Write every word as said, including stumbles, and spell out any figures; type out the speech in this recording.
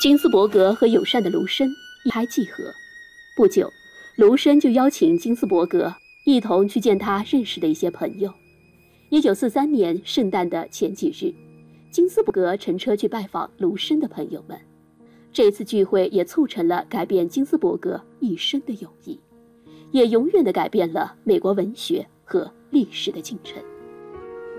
金斯伯格和友善的卢森一拍即合。不久，卢森就邀请金斯伯格一同去见他认识的一些朋友。一九四三年圣诞的前几日，金斯伯格乘车去拜访卢森的朋友们。这次聚会也促成了改变金斯伯格一生的友谊，也永远地改变了美国文学和历史的进程。